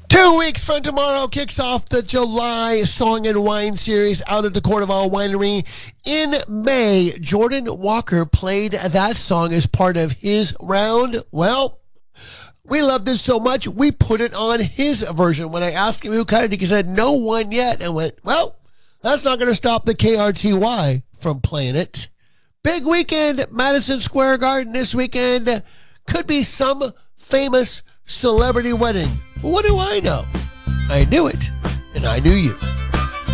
2 weeks from tomorrow kicks off the July Song and Wine series out at the Cordoval Winery. In May, Jordan Walker played that song as part of his round. Well, we love this so much, we put it on his version. When I asked him who cut it, he said, no one yet. And went, well, that's not going to stop the KRTY from playing it. Big weekend at Madison Square Garden this weekend. Could be some famous celebrity wedding. Well, what do I know? I knew it, and I knew you.